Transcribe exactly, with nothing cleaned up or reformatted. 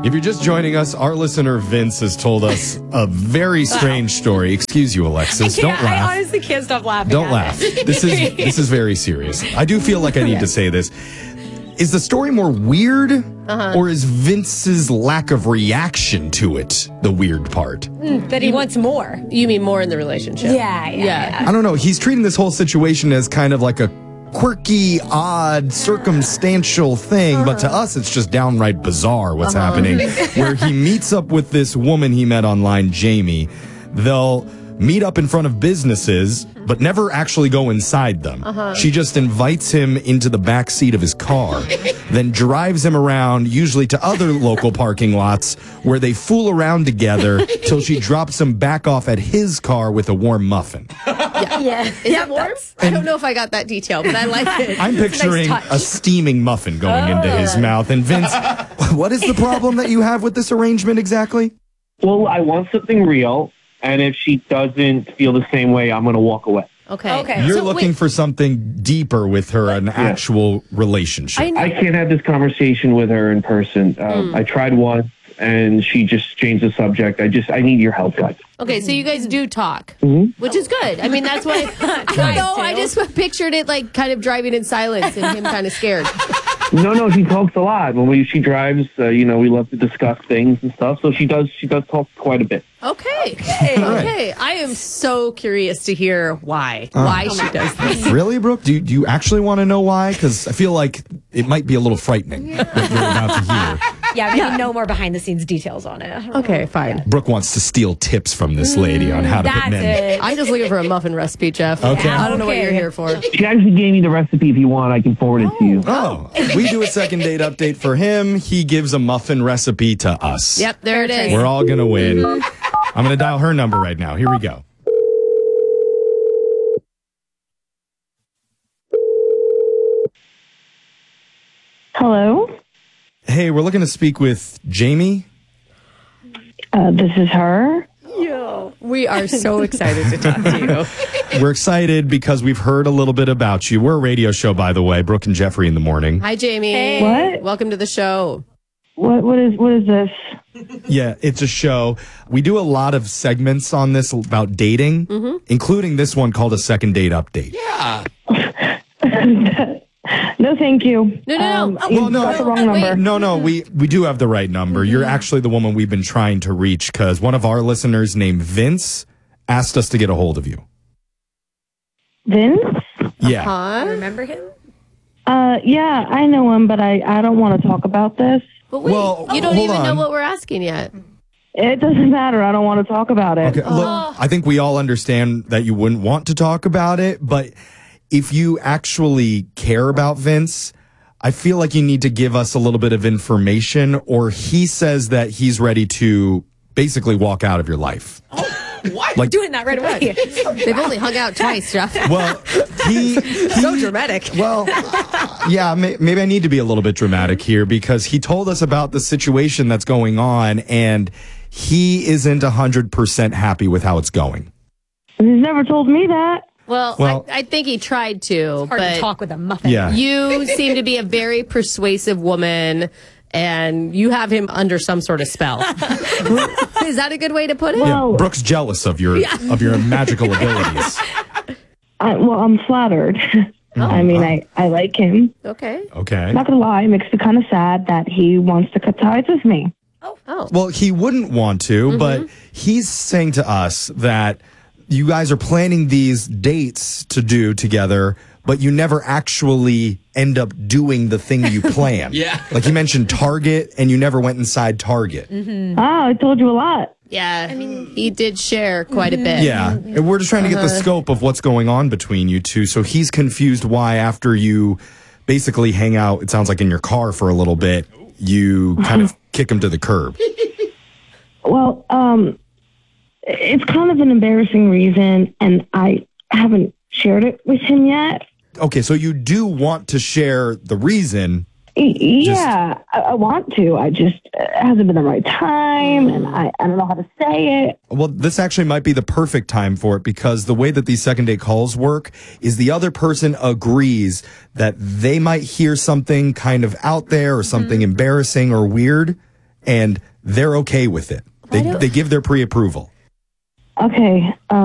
If you're just joining us, our listener Vince has told us a very strange story. Excuse you, Alexis. Don't laugh. I honestly can't stop laughing. Don't laugh. This is this is very serious. I do feel like I need to say this. Is the story more weird, uh-huh. or is Vince's lack of reaction to it the weird part? Mm, that he you wants more. You mean more in the relationship? Yeah, yeah, yeah. I don't know. He's treating this whole situation as kind of like a quirky, odd, circumstantial thing, uh-huh. but to us, it's just downright bizarre what's uh-huh. happening. Where he meets up with this woman he met online, Jamie. They'll meet up in front of businesses, but never actually go inside them. Uh-huh. She just invites him into the back seat of his car, then drives him around, usually to other local parking lots, where they fool around together till she drops him back off at his car with a warm muffin. Yeah. yeah. Is yeah, it warm? I don't know if I got that detail, but I like it. I'm picturing a, nice a steaming muffin going oh. into his mouth. And Vince, what is the problem that you have with this arrangement exactly? Well, I want something real. And if she doesn't feel the same way, I'm going to walk away. Okay. okay. You're so, looking wait. for something deeper with her, an yeah. actual relationship. I, I can't have this conversation with her in person. Um, mm. I tried once, and she just changed the subject. I just, I need your help, guys. Okay, so you guys do talk, mm-hmm. which is good. I mean, that's what I know. I just pictured it like kind of driving in silence and him kind of scared. No, no, she talks a lot. When we she drives, uh, you know, we love to discuss things and stuff. So she does, she does talk quite a bit. Okay, okay, okay. I am so curious to hear why, uh, why she does this. Really, Brooke? Do you, do you actually want to know why? Because I feel like it might be a little frightening what you're about to hear. Yeah, maybe yeah. no more behind the scenes details on it. Okay, fine. Brooke wants to steal tips from this lady on how to That's put men. It. I'm just looking for a muffin recipe, Jeff. Okay. I don't know okay. what you're here for. She actually gave me the recipe. If you want, I can forward it to you. Oh, we do a second date update for him. He gives a muffin recipe to us. Yep, there it is. We're all going to win. I'm going to dial her number right now. Here we go. Hello? Hey, we're looking to speak with Jamie. Uh, this is her. Yeah. We are so excited to talk to you. We're excited because we've heard a little bit about you. We're a radio show, by the way, Brooke and Jeffrey in the morning. Hi, Jamie. Hey. What? Welcome to the show. What? What is? What is this? Yeah, it's a show. We do a lot of segments on this about dating, mm-hmm. including this one called a second date update. Yeah. No, thank you. No, no, no. Um, oh, you well, no, got the wrong wait. number. No, no, we, we do have the right number. Mm-hmm. You're actually the woman we've been trying to reach because one of our listeners named Vince asked us to get a hold of you. Vince? Yeah. Huh? Remember him? Uh, yeah, I know him, but I, I don't want to talk about this. But wait, well, you don't hold even on. know what we're asking yet. It doesn't matter. I don't want to talk about it. Okay, look, I think we all understand that you wouldn't want to talk about it, but if you actually care about Vince, I feel like you need to give us a little bit of information, or he says that he's ready to basically walk out of your life. What? Like, doing that right away. They've only hung out twice, Jeff. Well, he, he so dramatic. Well, yeah, may, maybe I need to be a little bit dramatic here because he told us about the situation that's going on, and he isn't one hundred percent happy with how it's going. He's never told me that. Well, Well- I, I think he tried to, Hard but to talk with a muffin. Yeah. you seem to be a very persuasive woman, and you have him under some sort of spell. Is that a good way to put it? Yeah, Well- Brooke's jealous of your of your magical abilities. I, well, I'm flattered. Oh. I mean, I, I like him. Okay. Okay. Not gonna lie, it makes me kind of sad that he wants to cut ties with me. Oh. Well, he wouldn't want to, Mm-hmm. but he's saying to us that you guys are planning these dates to do together, but you never actually end up doing the thing you plan. Yeah. Like you mentioned Target, and you never went inside Target. Mm-hmm. Oh, I told you a lot. Yeah, I mean, he did share quite a bit. Yeah. And we're just trying to get the scope of what's going on between you two. So he's confused why after you basically hang out, it sounds like in your car for a little bit, you kind of kick him to the curb. Well, um, it's kind of an embarrassing reason, and I haven't shared it with him yet. Okay, so you do want to share the reason. Y- Yeah, I, I want to. I just, it hasn't been the right time, and I, I don't know how to say it. Well, this actually might be the perfect time for it because the way that these second date calls work is the other person agrees that they might hear something kind of out there or something embarrassing or weird, and they're okay with it. They, do- they give their pre-approval. Okay.